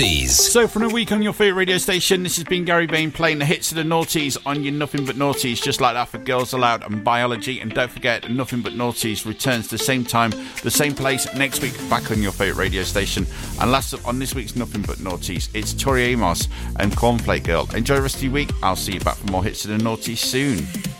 So from a week on your favourite radio station, this has been Gary Bain playing the hits of the noughties on your Nothing But Naughties, just like that for Girls Aloud and Biology. And don't forget, Nothing But Naughties returns the same time, the same place next week, back on your favourite radio station. And last up on this week's Nothing But Naughties, it's Tori Amos and Cornflake Girl. Enjoy the rest of your week. I'll see you back for more hits of the noughties soon.